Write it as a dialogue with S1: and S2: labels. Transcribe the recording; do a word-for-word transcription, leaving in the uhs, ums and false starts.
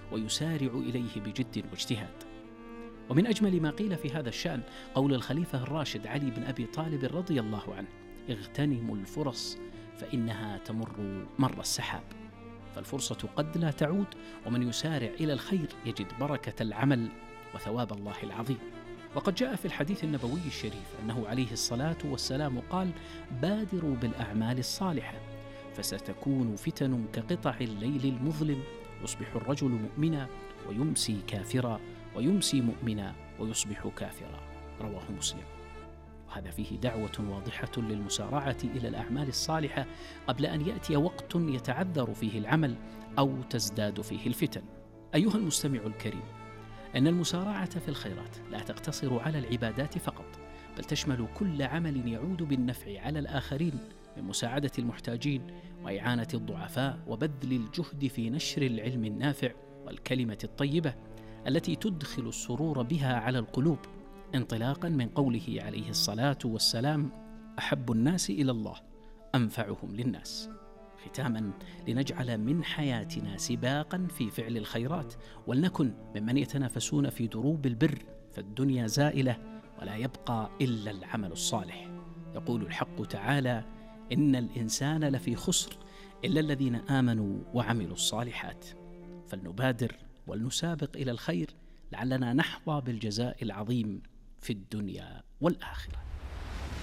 S1: ويسارع إليه بجد واجتهاد. ومن أجمل ما قيل في هذا الشأن قول الخليفة الراشد علي بن أبي طالب رضي الله عنه: اغتنموا الفرص فإنها تمر مر السحاب. فالفرصة قد لا تعود، ومن يسارع إلى الخير يجد بركة العمل وثواب الله العظيم. وقد جاء في الحديث النبوي الشريف أنه عليه الصلاة والسلام قال: بادروا بالأعمال الصالحة فستكون فتن كقطع الليل المظلم، يصبح الرجل مؤمنا ويمسي كافرا، ويمسي مؤمنا ويصبح كافرا. رواه مسلم. وهذا فيه دعوة واضحة للمسارعة إلى الأعمال الصالحة قبل أن يأتي وقت يتعذر فيه العمل أو تزداد فيه الفتن. أيها المستمع الكريم، أن المسارعة في الخيرات لا تقتصر على العبادات فقط، بل تشمل كل عمل يعود بالنفع على الآخرين من مساعدة المحتاجين وإعانة الضعفاء وبذل الجهد في نشر العلم النافع والكلمة الطيبة التي تدخل السرور بها على القلوب، انطلاقا من قوله عليه الصلاة والسلام: أحب الناس إلى الله أنفعهم للناس. ختاما، لنجعل من حياتنا سباقا في فعل الخيرات، ولنكن ممن يتنافسون في دروب البر، فالدنيا زائلة ولا يبقى إلا العمل الصالح. يقول الحق تعالى: إن الإنسان لفي خسر إلا الذين آمنوا وعملوا الصالحات. فلنبادر ولنسابق إلى الخير لعلنا نحظى بالجزاء العظيم في الدنيا والآخرة.